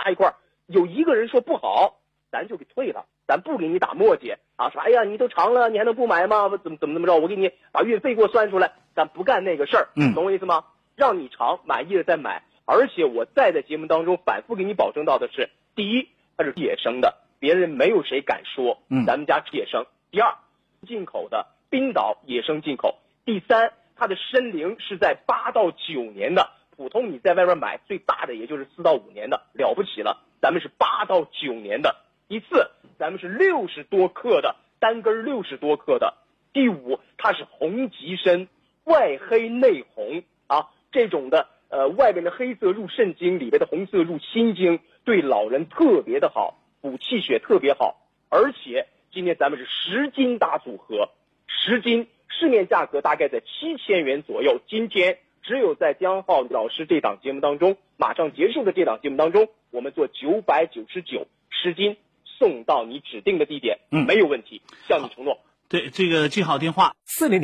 拉一块儿，有一个人说不好，咱就给退了，咱不给你打墨迹啊，说哎呀你都尝了，你还能不买吗？怎么着？我给你把运费给我算出来，咱不干那个事儿，懂我意思吗？让你尝，满意了再买。而且我在节目当中反复给你保证到的是，第一，它是野生的，别人没有谁敢说咱们家是野生。第二，进口的，冰岛野生进口。第三，它的参龄是在8到9年的，普通你在外边买最大的也就是4到5年的，了不起了，咱们是8到9年的。第四，咱们是60多克的，单根60多克的。第五，它是红极参，外黑内红啊，这种的外边的黑色入肾经，里边的红色入心经，对老人特别的好，补气血特别好。而且今天咱们是10斤大组合，10斤市面价格大概在7000元左右，今天只有在江浩老师这档节目当中，马上结束的这档节目当中，我们做999 10斤送到你指定的地点，没有问题，向你承诺。 对，这个记好电话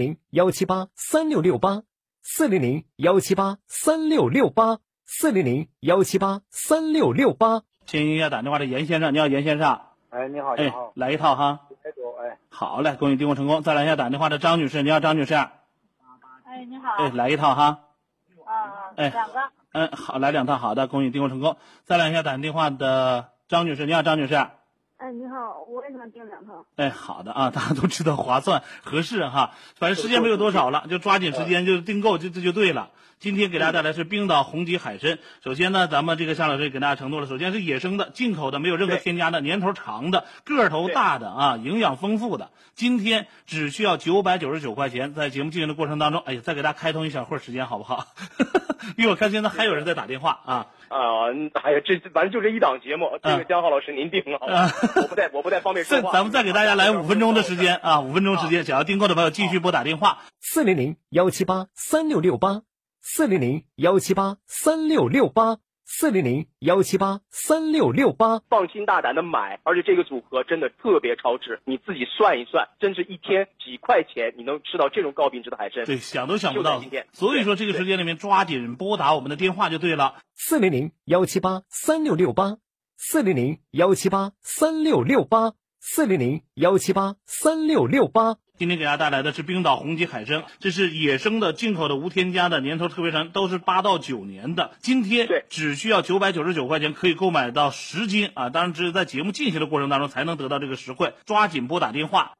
400-178-3668，400-178-3668，400-178-3668。 先一下打电话的严先生，你好，严先生。 哎，你好，你好。 来一套哈。好嘞，恭喜订购成功。再来一下打电话的张女士，你好，张女士。 哎，你好。 来一套哈。 2个。 好，来2套，好的，恭喜订购成功。再来一下打电话的张女士，你好，张女士。 哎，你好，我也想订2套。 好的啊，大家都知道划算合适哈，反正时间没有多少了，就抓紧时间就订购，这就对了。今天给大家带来是冰岛红极海参。首先呢，咱们这个夏老师给大家承诺了，首先是野生的、进口的，没有任何添加的，年头长的，个头大的啊，营养丰富的。今天只需要999块钱，在节目进行的过程当中，再给大家开通一小会儿时间好不好？因为我看现在还有人在打电话啊。 哎呀，这反正就这一档节目，这个江浩老师您定了，我不太方便说话。 咱们再给大家来5分钟的时间啊，5分钟时间，想要订购的朋友继续拨打电话 400-178-3668，400-178-3668，400-178-3668。 放心大胆的买，而且这个组合真的特别超值，你自己算一算，真是一天几块钱你能吃到这种高品质的海参。 对，想都想不到。 今天所以说这个时间里面抓紧拨打我们的电话就对了。 400-178-3668，400-178-3668，400-178-3668。 今天给大家带来的是冰岛红极海参，这是野生的、进口的、无添加的，年头特别长，都是8到9年的。今天只需要999块钱可以购买到10斤啊！当然只是在节目进行的过程当中才能得到这个实惠，抓紧拨打电话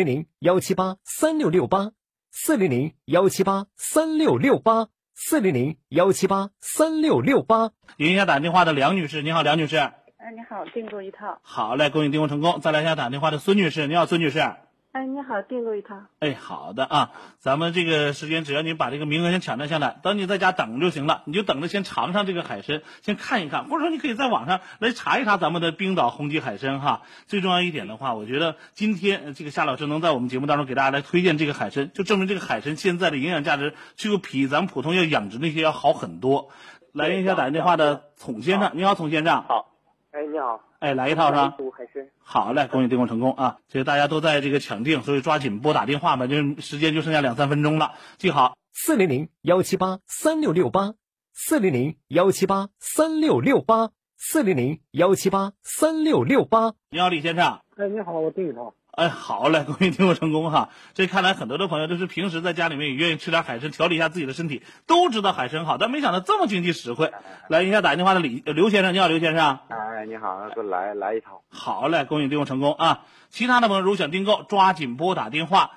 400-178-3668，400-178-3668，400-178-3668。 连一下打电话的梁女士，你好，梁女士。 你好，订购1套。 好嘞，恭喜订购成功。再来一下打电话的孙女士，你好，孙女士。 哎，你好，订购1套。 好的啊，咱们这个时间只要你把这个名额先抢占下来，等你在家等就行了，你就等着先尝尝这个海参，先看一看，或者说你可以在网上来查一查咱们的冰岛红极海参哈。最重要一点的话，我觉得今天这个夏老师能在我们节目当中给大家来推荐这个海参，就证明这个海参现在的营养价值就比咱们普通要养殖那些要好很多。来一下打电话的丛先生，你好，丛先生。 好。你好。 来一套是吧？ 海参。 好嘞，恭喜订购成功啊！这个大家都在这个抢订，所以抓紧拨打电话吧，就时间就剩下2-3分钟了，记好 400-178-3668，400-178-3668，400-178-3668。 你好，李先生。 你好，我订1套。 好嘞，恭喜订购成功哈！这看来很多的朋友都是平时在家里面也愿意吃点海参，调理一下自己的身体，都知道海参好，但没想到这么经济实惠。来一下打电话的刘先生，你好，刘先生。 你好，给我来1套。 好嘞，恭喜订购成功啊！其他的朋友如果想订购，抓紧拨打电话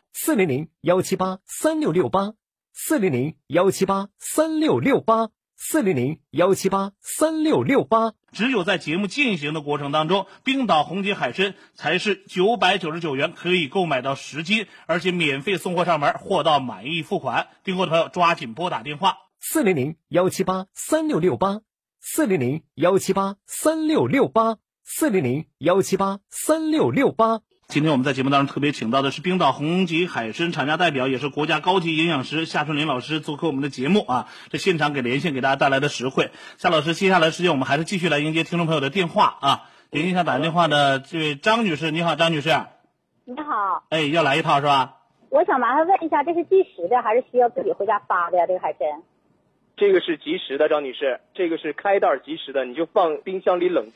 400-178-3668，400-178-3668，400-178-3668。 只有在节目进行的过程当中，冰岛红极海参才是999元可以购买到10斤，而且免费送货上门，货到满意付款。订购的朋友抓紧拨打电话 400-178-3668，400-178-3668，400-178-3668。 今天我们在节目当中特别请到的是冰岛红极海参厂家代表，也是国家高级营养师夏春林老师做客我们的节目啊，这现场给连线给大家带来的实惠。夏老师，接下来时间我们还是继续来迎接听众朋友的电话啊。连一下打电话的这位张女士，你好，张女士。 你好。 要来1套是吧？ 我想麻烦问一下，这是即食的还是需要自己回家发的呀？这个海参？ 这个是即食的，张女士，这个是开袋即食的，你就放冰箱里冷